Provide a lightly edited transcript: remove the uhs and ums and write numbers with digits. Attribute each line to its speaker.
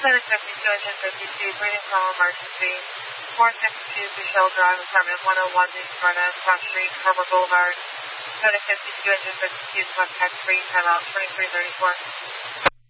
Speaker 1: Center 5252, greeting from emergency. 462 Michelle Drive, apartment 101, New Smyrna, Cross Street, Harbor Boulevard. Center 5252, contact free, timeout 2334.